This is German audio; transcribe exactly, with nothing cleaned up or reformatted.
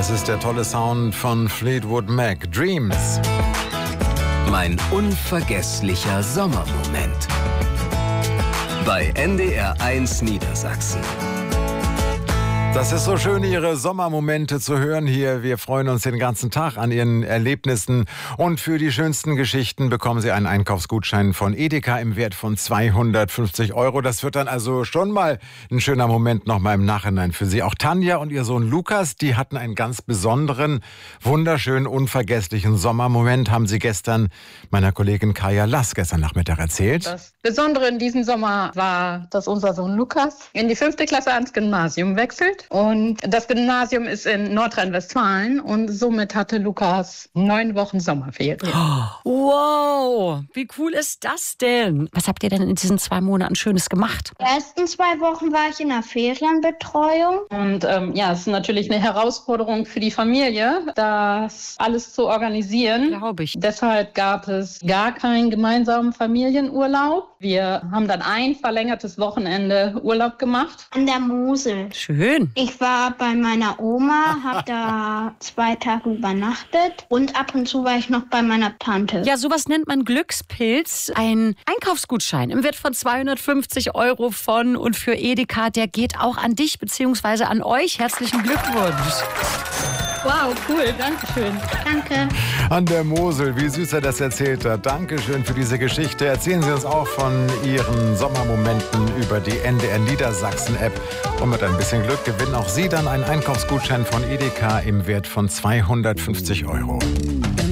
Das ist der tolle Sound von Fleetwood Mac. Dreams. Mein unvergesslicher Sommermoment. Bei N D R eins Niedersachsen. Das ist so schön, Ihre Sommermomente zu hören hier. Wir freuen uns den ganzen Tag an Ihren Erlebnissen. Und für die schönsten Geschichten bekommen Sie einen Einkaufsgutschein von Edeka im Wert von zweihundertfünfzig Euro. Das wird dann also schon mal ein schöner Moment nochmal im Nachhinein für Sie. Auch Tanja und ihr Sohn Lukas, die hatten einen ganz besonderen, wunderschönen, unvergesslichen Sommermoment, haben Sie gestern meiner Kollegin Kaya Lass gestern Nachmittag erzählt. Das Besondere in diesem Sommer war, dass unser Sohn Lukas in die fünfte Klasse ans Gymnasium wechselt. Und das Gymnasium ist in Nordrhein-Westfalen und somit hatte Lukas neun Wochen Sommerferien. Wow, wie cool ist das denn? Was habt ihr denn in diesen zwei Monaten Schönes gemacht? Die ersten zwei Wochen war ich in der Ferienbetreuung. Und ähm, ja, es ist natürlich eine Herausforderung für die Familie, das alles zu organisieren. Glaube ich. Deshalb gab es gar keinen gemeinsamen Familienurlaub. Wir haben dann ein verlängertes Wochenende Urlaub gemacht. An der Mosel. Schön. Ich war bei meiner Oma, habe da zwei Tage übernachtet und ab und zu war ich noch bei meiner Tante. Ja, sowas nennt man Glückspilz. Ein Einkaufsgutschein im Wert von zweihundertfünfzig Euro von und für Edeka. Der geht auch an dich bzw. an euch. Herzlichen Glückwunsch. Wow, cool, danke schön. Danke. An der Mosel, wie süß er das erzählt hat. Dankeschön für diese Geschichte. Erzählen Sie uns auch von Ihren Sommermomenten über die N D R Niedersachsen-App. Und mit ein bisschen Glück gewinnen auch Sie dann einen Einkaufsgutschein von Edeka im Wert von zweihundertfünfzig Euro.